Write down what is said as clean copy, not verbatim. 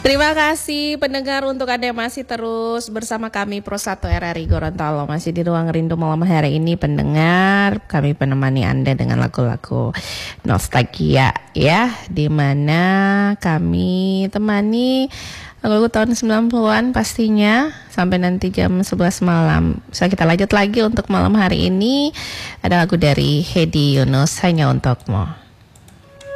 Terima kasih pendengar untuk Anda yang masih terus bersama kami Pro 1 RRI Gorontalo. Masih di Ruang Rindu malam hari ini pendengar, kami menemani Anda dengan lagu-lagu nostalgia ya, di mana kami temani lagu tahun 90-an pastinya sampai nanti jam 11 malam. Bisa kita lanjut lagi untuk malam hari ini. Ada lagu dari Hedi Yunus, Hanya Untukmu.